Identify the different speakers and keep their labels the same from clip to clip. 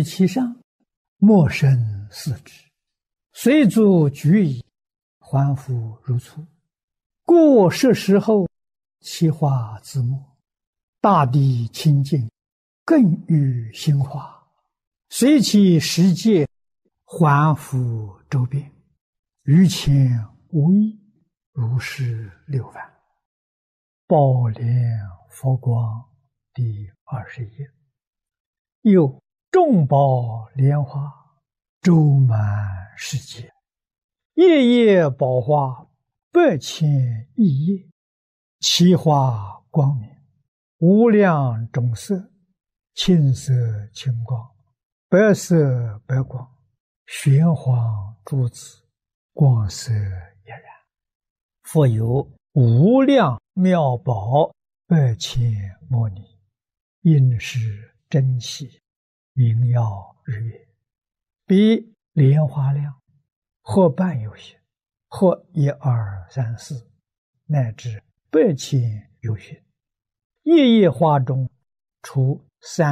Speaker 1: 其上，莫生四之。随足举矣，还复如初。过10时后，其化自没。大地清净，更欲兴化。随其时节，还复周遍。于前无异，如是6番。宝莲佛光第20页。又众宝莲花，周满世界，夜夜宝花，8千亿叶，其花光明，无量种色，青色青光，白色白光，玄黄珠子，光色俨然。复有无量妙宝8千摩尼，应是珍稀，明耀日月，比莲花量，或半有些，或1、2、3、4，乃至8千有许。夜夜花中，出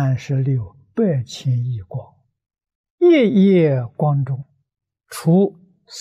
Speaker 1: 36、8千亿光；夜夜光中，出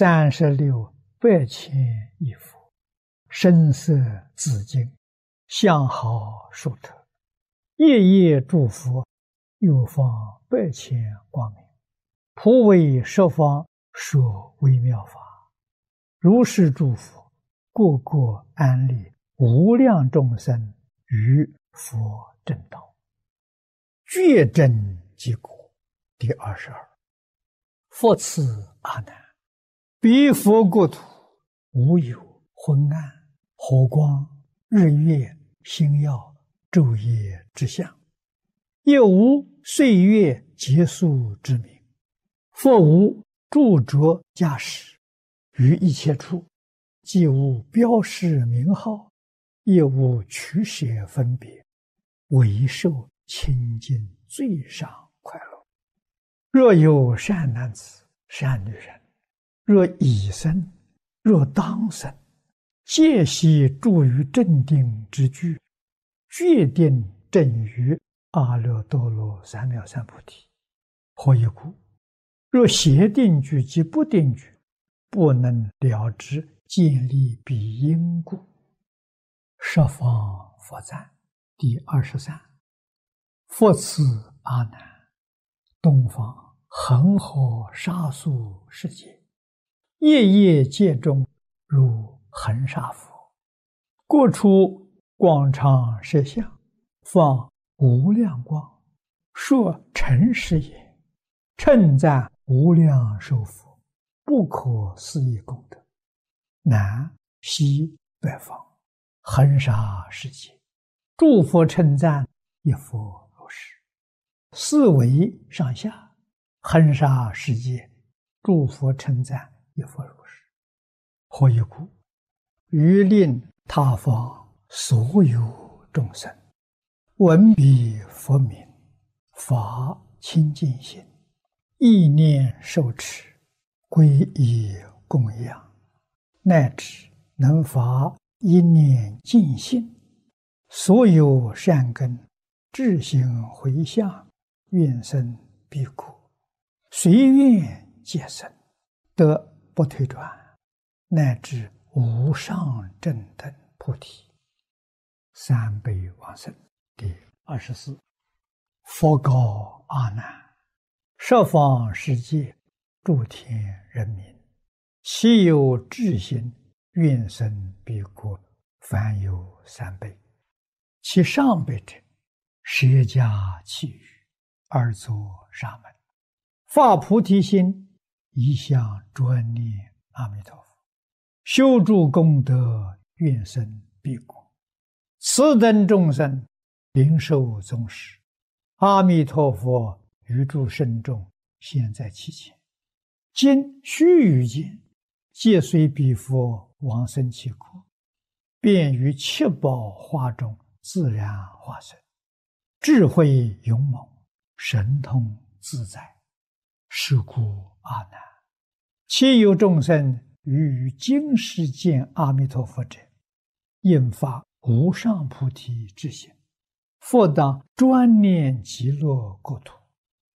Speaker 1: 36、8千亿佛。声色自净，相好殊特。夜夜诸佛，又放8千光明，普为十方说微妙法。如是诸佛，个个安立无量众生于佛正道。觉真即果第22。复次阿难，彼佛国土，无有昏暗、火光、日月、星耀、昼夜之相，也无岁月结束之名。复无著着驾驶，于一切处，既无标示名号，也无取舍分别，唯受清净最上快乐。若有善男子、善女人，若已生，若当生，皆悉住于正定之具，决定正于阿耨多罗三藐三菩提。何以故？若邪定具及不定具，不能了知建立彼因故。十方佛赞第23。复次阿难，东方恒河沙数世界，夜夜界中如恒沙佛，各处广长舌相，放无量光，说诚实也，称赞无量寿佛，不可思议功德。南西北方恒沙世界，诸佛称赞，一佛如是。四维上下恒沙世界，诸佛称赞，一佛如是。何以故？于令他方所有众生闻彼佛名，发清净心，意念受持，皈依供养，乃至能发一念净心，所有善根智行回向，愿生彼国，随愿皆生，得不退转，乃至无上正等菩提。三倍往生第24。佛告阿难，十方世界诸天人民，其有智行，愿生彼国，凡有3辈。其上辈者，舍家弃语，而作沙门，发菩提心，一向专念阿弥陀佛，修诸功德，愿生彼国。此等众生，领受宗师，阿弥陀佛于诸圣众现在其前，今须臾间，皆随彼佛往生其国，便于七宝花中自然化身，智慧勇猛，神通自在。是故阿难，其有众生于今世见阿弥陀佛者，应发无上菩提之心，复当专念极乐国土，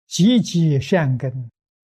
Speaker 1: 积极善根，